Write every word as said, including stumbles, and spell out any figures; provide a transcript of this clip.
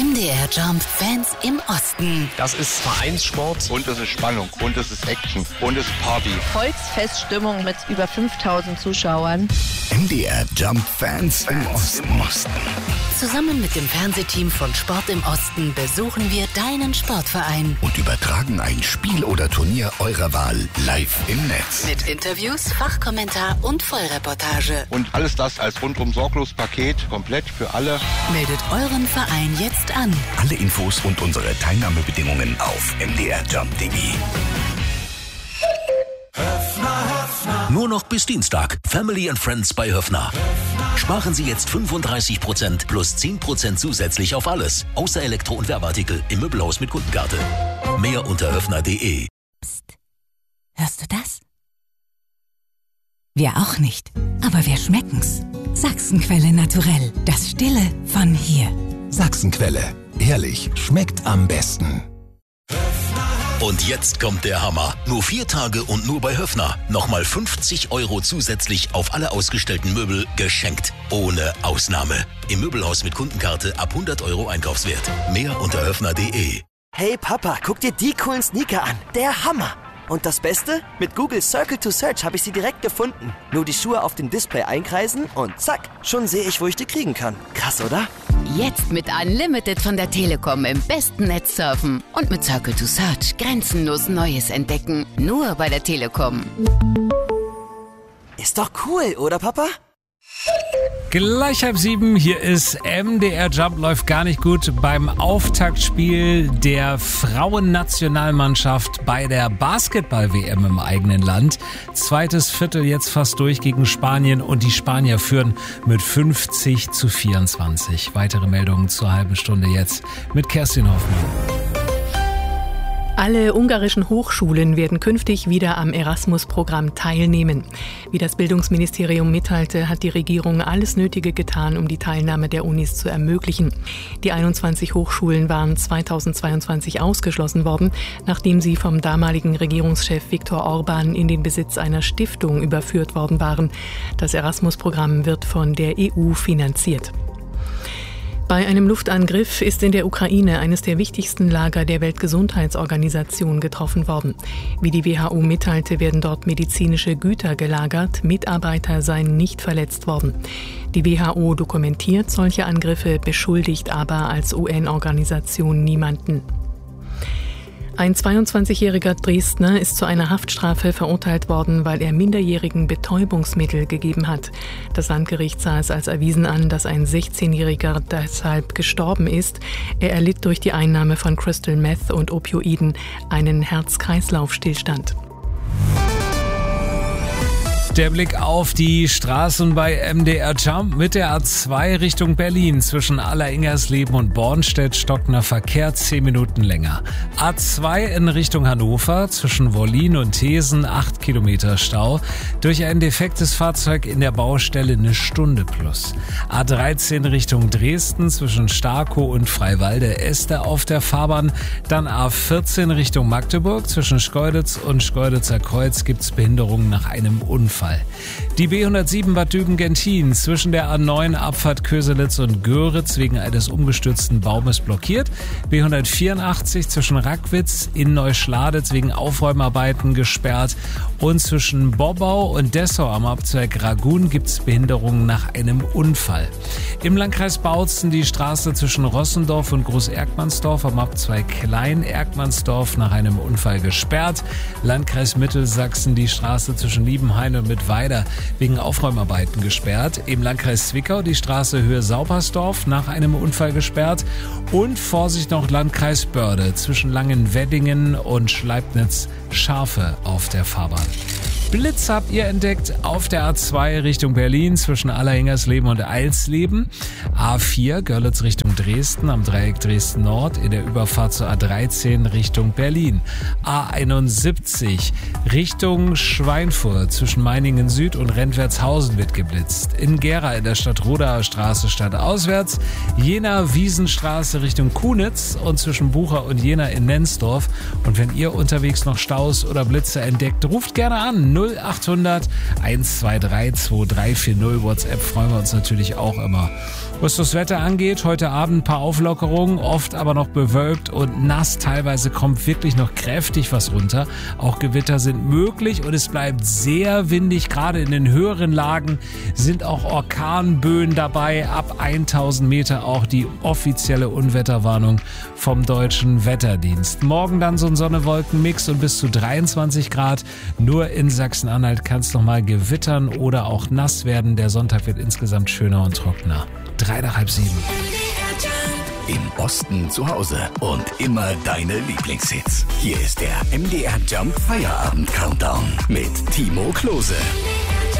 M D R Jump Fans im Osten. Das ist Vereinssport. Und es ist Spannung. Und es ist Action. Und es ist Party. Volksfeststimmung mit über fünftausend Zuschauern. M D R Jump Fans im Osten. Zusammen mit dem Fernsehteam von Sport im Osten besuchen wir deinen Sportverein. Und übertragen ein Spiel oder Turnier eurer Wahl live im Netz. Mit Interviews, Fachkommentar und Vollreportage. Und alles das als rundum sorglos Paket, komplett für alle. Meldet euren Verein jetzt an. Alle Infos und unsere Teilnahmebedingungen auf m d r jump punkt d e. Nur noch bis Dienstag. Family and Friends bei Höffner. Sparen Sie jetzt fünfunddreißig Prozent plus zehn Prozent zusätzlich auf alles. Außer Elektro- und Werbeartikel im Möbelhaus mit Kundenkarte. Mehr unter höffner punkt d e. Psst. Hörst du das? Wir auch nicht. Aber wir schmecken's. Sachsenquelle naturell. Das Stille von hier. Sachsenquelle. Ehrlich, schmeckt am besten. Und jetzt kommt der Hammer. Nur vier Tage und nur bei Höffner. Nochmal fünfzig Euro zusätzlich auf alle ausgestellten Möbel geschenkt. Ohne Ausnahme. Im Möbelhaus mit Kundenkarte ab hundert Euro Einkaufswert. Mehr unter höffner punkt d e. Hey Papa, guck dir die coolen Sneaker an. Der Hammer. Und das Beste? Mit Google Circle to Search habe ich sie direkt gefunden. Nur die Schuhe auf dem Display einkreisen und zack, schon sehe ich, wo ich die kriegen kann. Krass, oder? Jetzt mit Unlimited von der Telekom im besten Netz surfen und mit Circle to Search grenzenlos Neues entdecken. Nur bei der Telekom. Ist doch cool, oder Papa? Gleich halb sieben, hier ist M D R Jump, läuft gar nicht gut beim Auftaktspiel der Frauennationalmannschaft bei der Basketball-W M im eigenen Land. Zweites Viertel jetzt fast durch gegen Spanien und die Spanier führen mit fünfzig zu vierundzwanzig. Weitere Meldungen zur halben Stunde jetzt mit Kerstin Hoffmann. Alle ungarischen Hochschulen werden künftig wieder am Erasmus-Programm teilnehmen. Wie das Bildungsministerium mitteilte, hat die Regierung alles Nötige getan, um die Teilnahme der Unis zu ermöglichen. Die einundzwanzig Hochschulen waren zweitausendzweiundzwanzig ausgeschlossen worden, nachdem sie vom damaligen Regierungschef Viktor Orban in den Besitz einer Stiftung überführt worden waren. Das Erasmus-Programm wird von der E U finanziert. Bei einem Luftangriff ist in der Ukraine eines der wichtigsten Lager der Weltgesundheitsorganisation getroffen worden. Wie die W H O mitteilte, werden dort medizinische Güter gelagert, Mitarbeiter seien nicht verletzt worden. Die W H O dokumentiert solche Angriffe, beschuldigt aber als U N-Organisation niemanden. Ein zweiundzwanzigjähriger Dresdner ist zu einer Haftstrafe verurteilt worden, weil er Minderjährigen Betäubungsmittel gegeben hat. Das Landgericht sah es als erwiesen an, dass ein sechzehnjähriger deshalb gestorben ist. Er erlitt durch die Einnahme von Crystal Meth und Opioiden einen Herz-Kreislauf-Stillstand. Der Blick auf die Straßen bei M D R Jump mit der A zwei Richtung Berlin. Zwischen Alleringgersleben und Bornstedt stockender Verkehr zehn Minuten länger. A zwei in Richtung Hannover zwischen Wollin und Thesen acht Kilometer Stau. Durch ein defektes Fahrzeug in der Baustelle eine Stunde plus. A dreizehn Richtung Dresden zwischen Starkow und Freiwalde Äste auf der Fahrbahn. Dann A vierzehn Richtung Magdeburg zwischen Schkeuditz und Schkeuditzer Kreuz gibt's Behinderungen nach einem Unfall. Die B hundertsieben Bad Düben-Genthin zwischen der A neun Abfahrt Köselitz und Göritz wegen eines umgestürzten Baumes blockiert. B hundertvierundachtzig zwischen Rackwitz in Neuschladitz wegen Aufräumarbeiten gesperrt. Und zwischen Bobbau und Dessau am Abzweig Ragun gibt es Behinderungen nach einem Unfall. Im Landkreis Bautzen die Straße zwischen Rossendorf und Groß-Erkmannsdorf am Abzweig Klein-Erkmannsdorf nach einem Unfall gesperrt. Landkreis Mittelsachsen die Straße zwischen Liebenhain und Mittweida wegen Aufräumarbeiten gesperrt. Im Landkreis Zwickau die Straße Höhe Saubersdorf nach einem Unfall gesperrt. Und Vorsicht noch Landkreis Börde zwischen Langenweddingen und Schleibnitz Schafe auf der Fahrbahn. Blitz habt ihr entdeckt auf der A zwei Richtung Berlin zwischen Alleringgersleben und Eilsleben. A vier Görlitz Richtung Dresden am Dreieck Dresden Nord in der Überfahrt zur A dreizehn Richtung Berlin. A einundsiebzig Richtung Schweinfurt zwischen Meiningen Süd und Rentwertshausen wird geblitzt. In Gera in der Stadtrodaer Straße stadtauswärts. Jena Wiesenstraße Richtung Kunitz und zwischen Bucher und Jena in Nensdorf. Und wenn ihr unterwegs noch Staus oder Blitze entdeckt, ruft gerne an null acht hundert eins zwei drei zwei drei vier null. WhatsApp freuen wir uns natürlich auch immer. Was das Wetter angeht, heute Abend ein paar Auflockerungen, oft aber noch bewölkt und nass. Teilweise kommt wirklich noch kräftig was runter. Auch Gewitter sind möglich und es bleibt sehr windig. Gerade in den höheren Lagen sind auch Orkanböen dabei. Ab tausend Meter auch die offizielle Unwetterwarnung vom Deutschen Wetterdienst. Morgen dann so ein Sonne-Wolken-Mix und bis zu dreiundzwanzig Grad. Nur in Sachsen-Anhalt kann es nochmal gewittern oder auch nass werden. Der Sonntag wird insgesamt schöner und trockener. Drei nach halb sieben. Im Osten zu Hause und immer deine Lieblingshits. Hier ist der M D R Jump Feierabend Countdown mit Timo Klose.